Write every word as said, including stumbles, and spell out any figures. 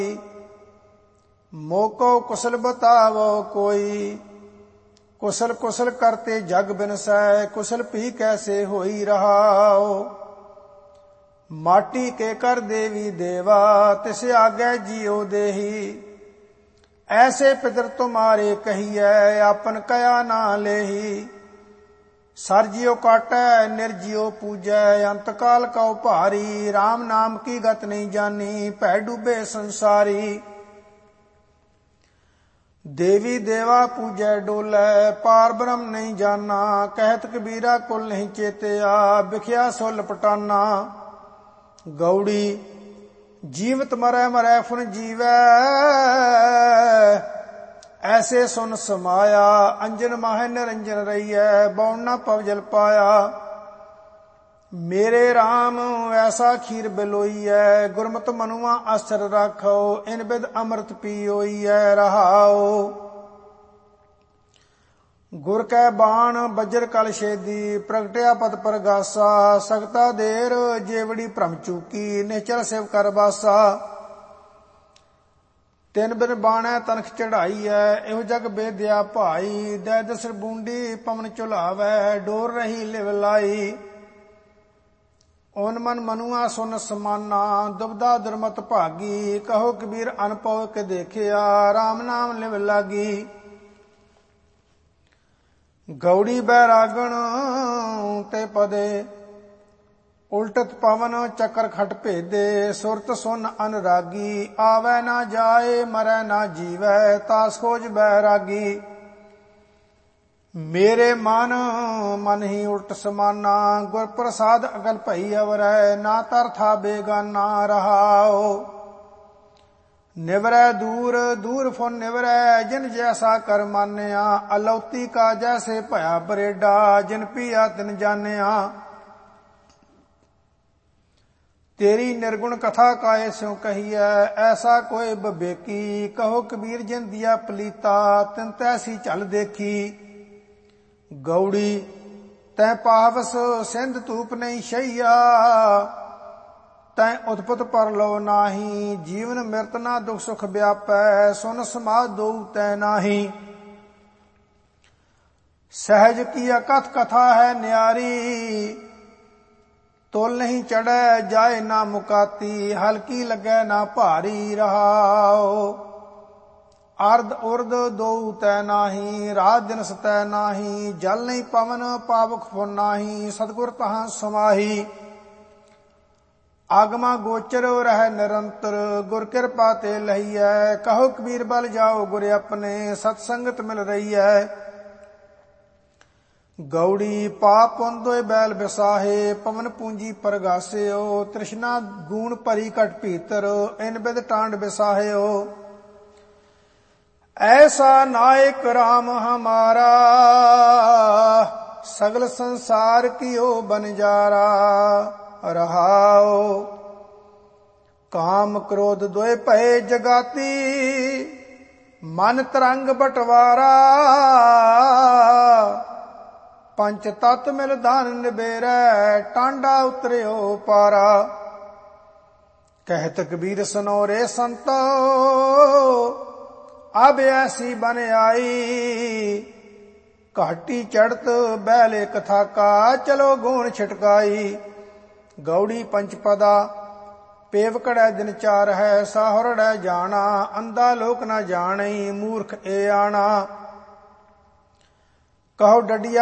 मोको कुशल बतावो कोई। कुशल कुशल करते जग बिनसै, कुशल भी कैसे होई रहाओ। माटी के कर देवी देवा, तिस आगे जियो देही। ऐसे पितर तुम्हारे कहिए, आपन कया ना लेही। सर जियो काटै निर्जियो पूजै, अंतकाल कौ भारी। राम नाम की गत नहीं जानी, भै डूबे संसारी। देवी देवा पूजै डोलै, पार ब्रह्म नहीं जाना। कहत कबीरा कुल नहीं चेतया, बिख्या सो लपटाना। गौड़ी जीवत मरै मरै फुन जीवै, ऐसे सुन समाया। अंजन माहे निरंजन रहिए, बौन न पव जल पाया। मेरे राम ऐसा खीर बिलोईऐ, गुरमत मनुआ आश्चर्य राखो। इन बिद अमृत पियोईऐ रहाओ। गुर कै बाण बज्र कल छेदी, प्रगटया पद परगासा। सकता देर जेवड़ी भ्रम चूकी, निश्चल शिव कर बासा। ਤਿੰਨ ਬਿਨ ਬਾਣੈ ਤਨਖ ਚੜਾਈਐ, ਇਹੋ ਜਗ ਬੇਦਿਆ ਭਾਈ। ਦੈ ਦਸਰ ਬੂੰਡੀ ਪਵਨ ਝੁਲਾਵੈ, ਡੋਰ ਰਹੀ ਲਿਵ ਲਾਈ। ਓਨ ਮਨ ਮਨੁਆ ਸੁਨ ਸਮਾਨਾ, ਦੁਬਦਾ ਦੁਰਮਤ ਭਾਗੀ। ਕਹੋ ਕਬੀਰ ਅਨਪਉ ਕੇ ਦੇਖਿਆ, ਰਾਮ ਨਾਮ ਲਿਵ ਲਾਗੀ। ਗੌੜੀ ਬੈਰਾਗਣ ਤੇ ਪਦੇ, ਉਲਟਤ ਪਵਨ ਚੱਕਰ ਖਟ ਭੇਦੇ। ਸੁਰਤ ਸੁਨ ਅਨਰਾਗੀ, ਆਵੈ ਨਾ ਜਾਏ ਮਰੈ ਨਾ ਜੀਵੈ, ਤਾਸ ਖੋਜ ਬੈਰਾਗੀ। ਮੇਰੇ ਮਨ ਮਨ ਹੀ ਉਲਟ ਸਮਾਨਾ, ਗੁਰ ਪ੍ਰਸਾਦ ਅਗਲ ਭਈ ਅਵਰੈ। ਨਾ ਤਰ ਥਾ ਬੇਗਾਨਾ ਰਹਾਓ। ਨਿਵਰੈ ਦੂਰ ਦੂਰ ਫੁਨ ਨਿਵਰੈ, ਜਿਨ ਜੈਸਾ ਕਰ ਮਾਨਿਆ। ਅਲੌਤੀ ਕਾ ਜੈਸੇ ਭਇਆ ਬਰੇਡਾ, ਜਿਨ ਪੀਆ ਤਿਨ ਜਾਣਿਆ। तेरी निर्गुण कथा काए स्यों कहिए, ऐसा कोई बबेकी। कहो कबीर जिन दिया पलीता, तिन तैसी चल देखी। गौड़ी तै पावस सिंध तूप नहीं शैया, तै उत्पत पर लो नाही। जीवन मृत ना दुख सुख व्यापै, सुन समाज दो तै नाही। सहज की अकथ कथा है न्यारी, ਤੋਲ ਨਹੀਂ ਚੜੈ ਜਾਏ ਨਾ ਮੁਕਾਤੀ। ਹਲਕੀ ਲੱਗੈ ਨਾ ਭਾਰੀ ਰਹਾਓ। ਅਰਧ ਉਰਧ ਦੋ ਤੈ ਨਾਹੀ, ਰਾਤ ਦਿਨ ਸਤੈ ਨਾਹੀ। ਜਲ ਨਹੀਂ ਪਵਨ ਪਾਵਕ ਫੁਨ ਨਾਹੀ, ਸਤਿਗੁਰ ਤਹਾਂ ਸਮਾਹੀ। ਆਗਮਾ ਗੋਚਰ ਰਹਿ ਨਿਰੰਤਰ, ਗੁਰ ਕਿਰਪਾ ਤੇ ਲਹੀਐ। ਕਹੋ ਕਬੀਰ ਬਲ ਜਾਓ ਗੁਰ ਆਪਣੇ, ਸਤ ਸੰਗਤ ਮਿਲ ਰਹੀਐ। ਗੌੜੀ ਪਾਪ ਪੁੰਦੋਇ ਬੈਲ ਬਿਸਾਹੇ, ਪਵਨ ਪੂੰਜੀ ਪਰਗਾਸਿਓ। ਤ੍ਰਿਸ਼ਨਾ ਗੂਣ ਭਰੀ ਘਟ ਭੀਤਰ, ਇਨ ਬਿਦ ਟਾਂਡ ਬਿਸਾਹਿਓ। ਐਸਾ ਨਾਇਕ ਰਾਮ ਹਮਾਰਾ, ਸਗਲ ਸੰਸਾਰ ਕੀਓ ਬਨਜਾਰਾ ਰਹਾਓ। ਕਾਮ ਕ੍ਰੋਧ ਦੋਇ ਭਏ ਜਗਾਤੀ, ਮਨ ਤਰੰਗ ਬਟਵਾਰਾ। ਪੰਚ ਤਤ ਮਿਲ ਧਨ ਨਿਬੇਰੈ, ਟਾਂਡਾ ਉਤਰਿਓ ਪਾਰਾ। ਕਹਿਤ ਕਬੀਰ ਸੁਨੋ ਰੇ ਸੰਤੋ, ਅਬ ਐਸੀ ਬਨ ਆਈ। ਘਾਟੀ ਚੜਤ ਬੈਲੇ ਕਥਾ ਕਾ, ਚਲੋ ਗੂਣ ਛਟਕਾਈ। ਗੌੜੀ ਪੰਚਪਦਾ ਪੇਵ ਕੜੈ ਦਿਨ ਚਾਰ ਹੈ, ਸਾਹੁਰੜੈ ਜਾਣਾ। ਅੰਧਾ ਲੋਕ ਨਾ ਜਾਣਈ, ਮੂਰਖ ਏ ਆਣਾ। ਕਹੋ ਡਡਿਆ